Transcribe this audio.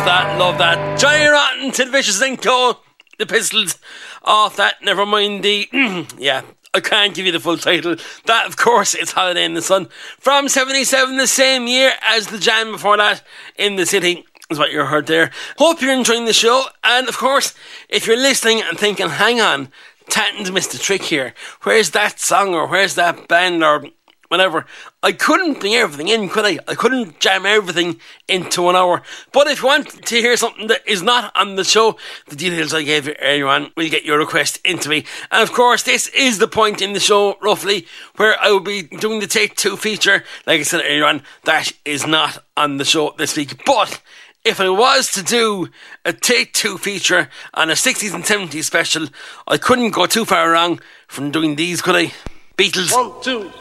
Love that. Johnny Rotten, Sid Vicious and Co. The Pistols off that. Never mind the... yeah, I can't give you the full title. That, of course, is Holiday in the Sun. From 77, the same year as the jam before that, In the City, is what you heard there. Hope you're enjoying the show. And, of course, if you're listening and thinking, hang on, Tatton's missed a trick here. Where's that song or where's that band or... whatever. I couldn't bring everything in, could I? I couldn't jam everything into an hour. But if you want to hear something that is not on the show, the details I gave you earlier on will get your request into me. And of course, this is the point in the show, roughly, where I will be doing the Take Two feature. Like I said earlier on, that is not on the show this week. But if I was to do a Take Two feature on a 60s and 70s special, I couldn't go too far wrong from doing these, could I? Beatles. 1, 2,